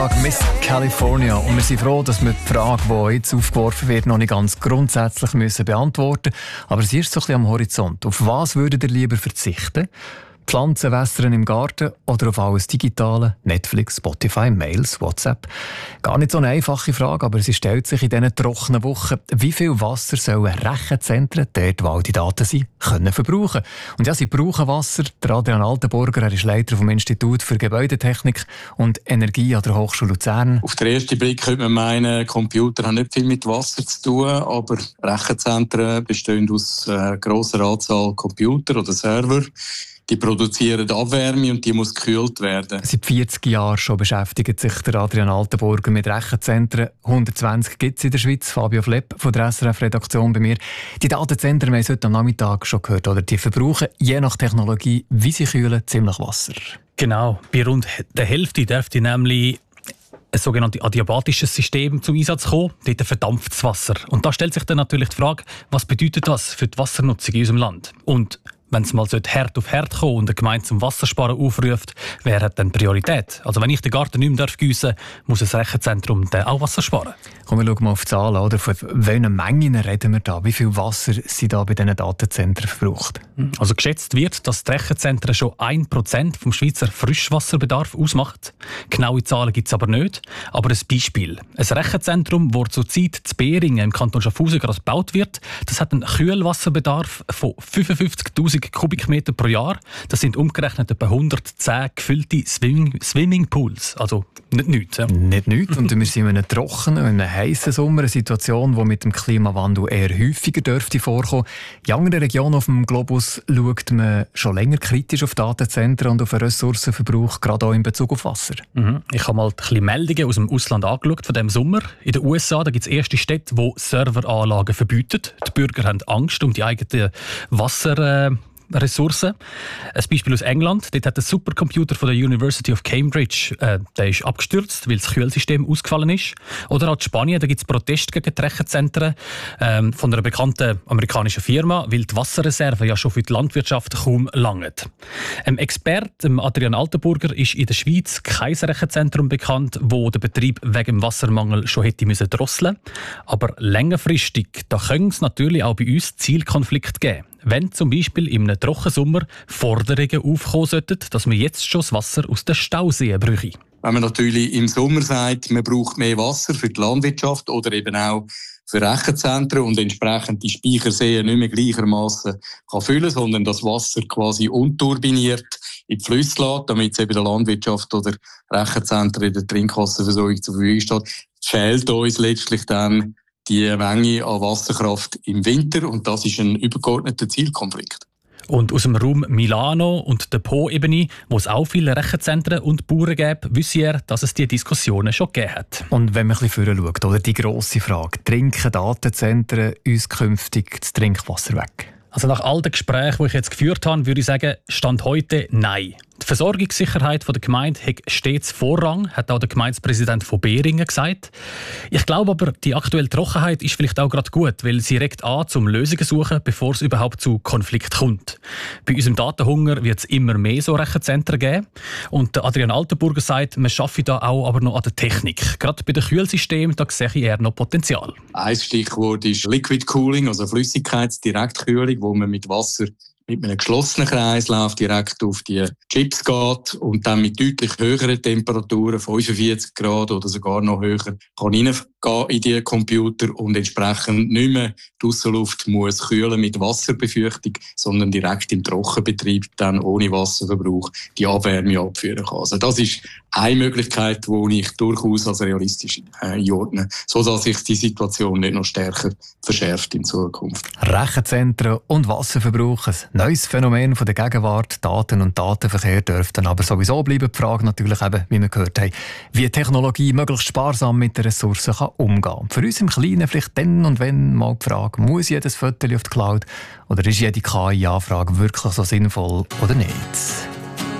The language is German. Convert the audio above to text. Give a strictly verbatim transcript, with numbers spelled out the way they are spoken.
Miss California. Und wir sind froh, dass wir die Frage, die jetzt aufgeworfen wird, noch nicht ganz grundsätzlich müssen beantworten müssen. Aber sie ist so ein bisschen am Horizont. Auf was würdet ihr lieber verzichten? Pflanzen wässern im Garten oder auf alles Digitale? Netflix, Spotify, Mails, WhatsApp? Gar nicht so eine einfache Frage, aber sie stellt sich in diesen trockenen Wochen. Wie viel Wasser sollen Rechenzentren, dort wo all die Daten sind, können verbrauchen? Und ja, sie brauchen Wasser. Der Adrian Altenburger, er ist Leiter vom Institut für Gebäudetechnik und Energie an der Hochschule Luzern. Auf den ersten Blick könnte man meinen, Computer haben nicht viel mit Wasser zu tun, aber Rechenzentren bestehen aus einer grossen Anzahl Computer oder Server. Die produzieren Abwärme und die muss gekühlt werden. Seit vierzig Jahren schon beschäftigt sich der Adrian Altenburger mit Rechenzentren. hundertzwanzig gibt es in der Schweiz. Fabio Flepp von der S R F-Redaktion bei mir. Die Datenzentren, wir haben es heute am Nachmittag schon gehört, oder? Die verbrauchen je nach Technologie, wie sie kühlen, ziemlich Wasser. Genau. Bei rund der Hälfte dürfte nämlich ein sogenanntes adiabatisches System zum Einsatz kommen. Dort verdampft das Wasser. Und da stellt sich dann natürlich die Frage, was bedeutet das für die Wassernutzung in unserem Land? Und wenn es mal Herd auf Herd kommt und eine Gemeinde zum Wassersparen aufruft, wer hat dann Priorität? Also wenn ich den Garten nicht mehr gießen darf, muss das Rechenzentrum dann auch Wasser sparen. Komm, wir schauen mal auf die Zahlen. Oder? Von welchen Mengen reden wir da? Wie viel Wasser sind da bei diesen Datenzentren verbraucht? Also geschätzt wird, dass die Rechenzentren schon ein Prozent vom Schweizer Frischwasserbedarf ausmacht. Genaue Zahlen gibt es aber nicht. Aber ein Beispiel. Ein Rechenzentrum, das zurzeit in Behringen im Kanton Schaffhausen gerade gebaut wird, das hat einen Kühlwasserbedarf von fünfundfünfzigtausend Kubikmeter pro Jahr. Das sind umgerechnet etwa hundertzehn gefüllte Swimming Swimmingpools. Also nicht nichts. Ja. Nicht nichts. Und wir sind in einem trockenen, in einem heissen Sommer, eine Situation, die mit dem Klimawandel eher häufiger dürfte vorkommen. In anderen Regionen auf dem Globus schaut man schon länger kritisch auf Datenzentren und auf den Ressourcenverbrauch, gerade auch in Bezug auf Wasser. Mhm. Ich habe mal ein bisschen Meldungen aus dem Ausland angeschaut von diesem Sommer. In den U S A gibt es erste Städte, die Serveranlagen verbieten. Die Bürger haben Angst um die eigenen Wasser. Äh Ressourcen. Ein Beispiel aus England. Dort hat ein Supercomputer von der University of Cambridge äh, der ist abgestürzt, weil das Kühlsystem ausgefallen ist. Oder auch in Spanien, da gibt es Proteste gegen die Rechenzentren ähm, von einer bekannten amerikanischen Firma, weil die Wasserreserven ja schon für die Landwirtschaft kaum langen. Ein Experte, Adrian Altenburger, ist in der Schweiz kein Rechenzentrum bekannt, wo der Betrieb wegen dem Wassermangel schon hätte müssen drosseln. Aber längerfristig, da können es natürlich auch bei uns Zielkonflikte geben. Wenn zum Beispiel im Trockensommer Forderungen aufkommen sollten, dass man jetzt schon das Wasser aus den Stauseen bräuchte. Wenn man natürlich im Sommer sagt, man braucht mehr Wasser für die Landwirtschaft oder eben auch für Rechenzentren und entsprechend die Speicherseen nicht mehr gleichermaßen kann füllen, sondern das Wasser quasi unturbiniert in die Flüsse lässt, damit es eben der Landwirtschaft oder Rechenzentren in der Trinkwasserversorgung zur Verfügung steht, fehlt uns letztlich dann die Menge an Wasserkraft im Winter und das ist ein übergeordneter Zielkonflikt. Und aus dem Raum Milano und der Po-Ebene, wo es auch viele Rechenzentren und Bauern gibt, wissen wir, dass es diese Diskussionen schon gegeben hat. Und wenn man ein bisschen vorher schaut, oder die grosse Frage, trinken Datenzentren uns künftig das Trinkwasser weg? Also nach all den Gesprächen, die ich jetzt geführt habe, würde ich sagen, Stand heute nein. Die Versorgungssicherheit der Gemeinde hat stets Vorrang, hat auch der Gemeindepräsident von Behringen gesagt. Ich glaube aber, die aktuelle Trockenheit ist vielleicht auch gerade gut, weil sie regt an, zum Lösungen zu suchen, bevor es überhaupt zu Konflikt kommt. Bei unserem Datenhunger wird es immer mehr so Rechenzentren geben. Und der Adrian Altenburger sagt, man schaffe da auch aber noch an der Technik. Gerade bei den Kühlsystemen, da sehe ich eher noch Potenzial. Ein Stichwort ist Liquid Cooling, also Flüssigkeitsdirektkühlung, wo man mit Wasser mit einem geschlossenen Kreislauf direkt auf die Chips geht und dann mit deutlich höheren Temperaturen, fünfundvierzig Grad oder sogar noch höher, kann reingehen in die Computer und entsprechend nicht mehr die Aussenluft muss kühlen mit Wasserbefeuchtung, sondern direkt im Trockenbetrieb dann ohne Wasserverbrauch die Abwärme abführen kann. Also das ist eine Möglichkeit, die ich durchaus als realistisch einordne, sodass sich die Situation nicht noch stärker verschärft in Zukunft. Rechenzentren und Wasserverbrauch, ein neues Phänomen von der Gegenwart. Daten und Datenverkehr dürften aber sowieso bleiben. Die Frage natürlich eben, wie wir gehört haben, wie Technologie möglichst sparsam mit den Ressourcen kann umgehen kann. Für uns im Kleinen vielleicht dann und wenn mal die Frage, muss jedes Foto auf die Cloud oder ist jede K I-Anfrage wirklich so sinnvoll oder nicht?